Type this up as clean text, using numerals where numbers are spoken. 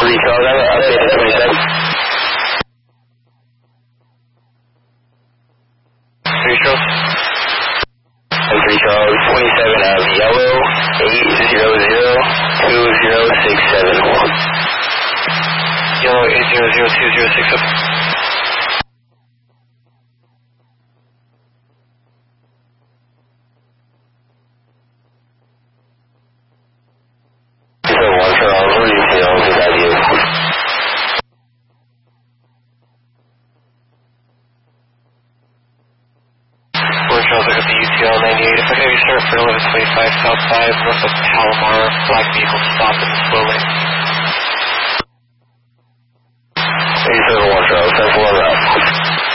Charles, I'm updated 27. 3 Charles. 3 Charles, 27 of yellow, 8002067. Yellow 8002067. UTL 98, if I can have you start for 1125 South 5, north of Palomar, black vehicle stopping slowly.